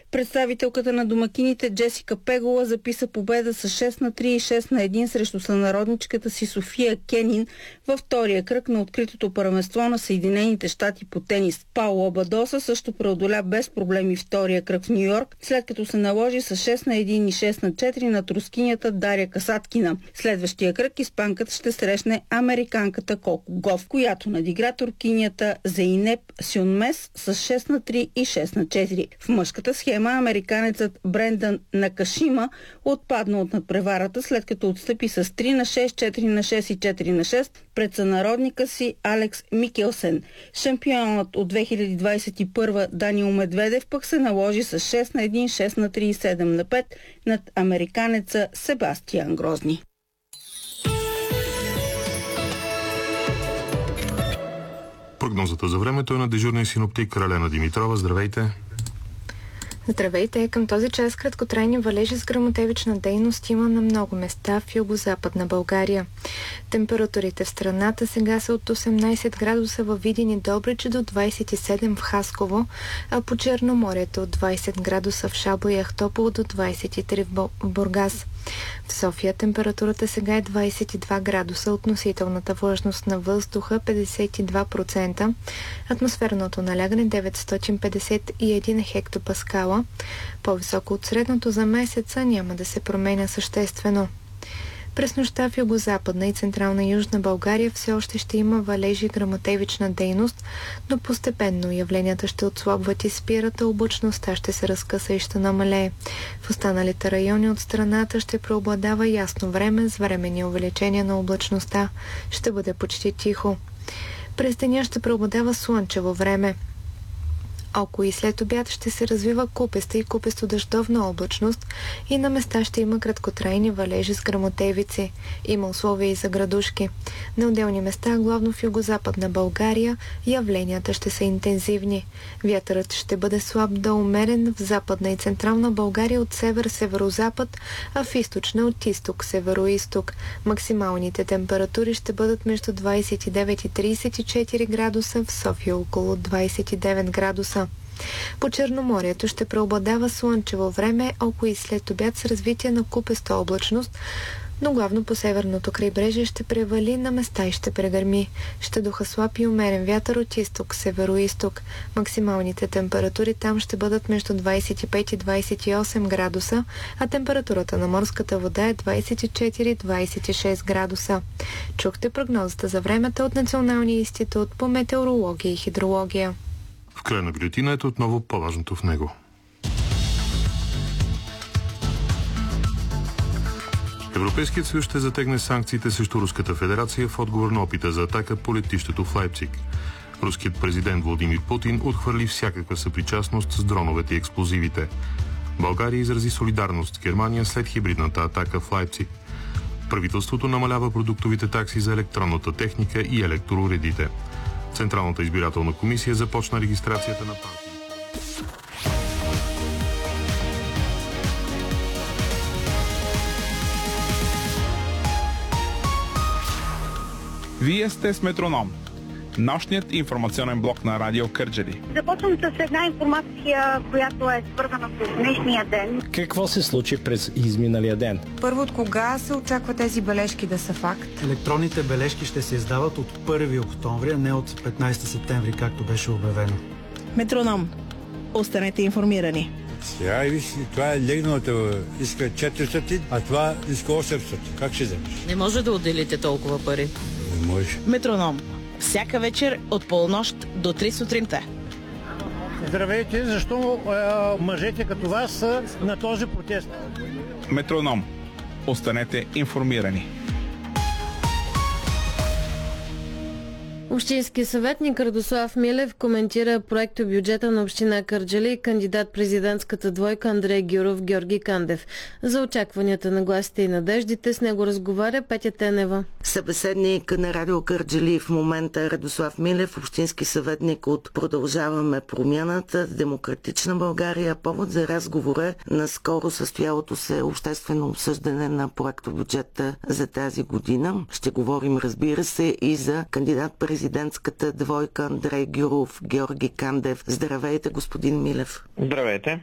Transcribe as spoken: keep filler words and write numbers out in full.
Представителката на домакините Джесика Пегола записа победа с шест на три и шест на едно срещу сънародничката си София Кенин във втория кръг на откритото първенство на Съединените щати по тенис. Пауло Бадоса също преодоля без проблеми втория кръг в Ню Йорк, след като се наложи с шест на едно и шест на четири на рускинята Дария Касаткина. Следващия кръг испанката ще срещне американката Коко Гов, която надигра туркинята Зейнеп Сюнмес с шест на три и шест на четири. В мъжката схема американецът Брендан Накашима отпадна от надпреварата, след като отстъпи с три на шест, четири на шест и четири на шест пред сънародника си Алекс Микелсен. Шампионът от две хиляди двадесет и първа Даниил Медведев пък се наложи с шест на едно, шест на три и седем на пет над американеца Себастиан Грозни. Прогнозата за времето е на дежурния синоптик Ралена Димитрова. Здравейте! Здравейте! Към този час краткотрайни валежи с гръмотевична дейност има на много места в югозападна България. Температурите в страната сега са от осемнадесет градуса във Видин и Добрич до двадесет и седем в Хасково, а по Черноморието от двадесет градуса в Шабла и Ахтопол до двадесет и три в Бургас. В София температурата сега е двадесет и два градуса, относителната влажност на въздуха петдесет и два процента, атмосферното налягане деветстотин петдесет и един хектопаскала. По-високо от средното за месеца няма да се променя съществено. През нощта в югозападна и централна южна България все още ще има валежи и гръмотевична дейност, но постепенно явленията ще отслабват и спират, а облачността ще се разкъса и ще намалее. В останалите райони от страната ще преобладава ясно време с временни увеличения на облачността. Ще бъде почти тихо. През деня ще преобладава слънчево време. Около и след обяд ще се развива купеста и купесто-дъждовна облачност и на места ще има краткотрайни валежи с гръмотевици. Има условия и за градушки. На отделни места, главно в югозападна България, явленията ще са интензивни. Вятърът ще бъде слаб до умерен в западна и централна България от север-северозапад, а в източна от изток-североизток. Максималните температури ще бъдат между двадесет и девет и тридесет и четири градуса, в София около двадесет и девет градуса. По Черноморието ще преобладава слънчево време, около и след обяд с развитие на купеста облачност, но главно по северното крайбрежие ще превали на места и ще прегърми. Ще духа слаб и умерен вятър от изток, северо-изток. Максималните температури там ще бъдат между двадесет и пет и двадесет и осем градуса, а температурата на морската вода е двадесет и четири до двадесет и шест градуса. Чухте прогнозата за времето от Националния институт по метеорология и хидрология. В края на бюлетината отново по-важното в него. Европейският съюз ще затегне санкциите срещу Руската федерация в отговор на опита за атака по летището в Лайпциг. Руският президент Владимир Путин отхвърли всякаква съпричастност с дроновете и експлозивите. България изрази солидарност с Германия след хибридната атака в Лайпциг. Правителството намалява продуктовите такси за електронната техника и електроуредите. Централната избирателна комисия започна регистрацията на партии. Вие сте с Метроном, нощният информационен блок на Радио Кърджали. Започвам с една информация, която е свързана с днешния ден. Какво се случи през изминалия ден? Първо, от кога се очаква тези бележки да са факт? Електронните бележки ще се издават от първи октомври, а не от петнадесети септември, както беше обявено. Метроном. Останете информирани. Сега виж, това е легналата, иска четиристотин, а това иска осемстотин. Как ще вземеш? Не може да отделите толкова пари. Не може. Метроном. Всяка вечер от полунощ до три сутринта. Здравейте, защо е, мъжете като вас са на този протест? Метроном. Останете информирани. Общински съветник Радослав Милев коментира проекто бюджета на община Кърджали и кандидат президентската двойка Андрей Гюров Георги Кандев. За очакванията на гласите и надеждите с него разговаря Петя Тенева. Събеседник на Радио Кърджали в момента е Радослав Милев, общински съветник от Продължаваме промяната, Демократична България. Повод за разговора на скоро състоялото се обществено обсъждане на проекто бюджета за тази година. Ще говорим, разбира се, и за кандидат президентската двойка Андрей Гюров Георги Кандев. Здравейте, господин Милев. Здравейте.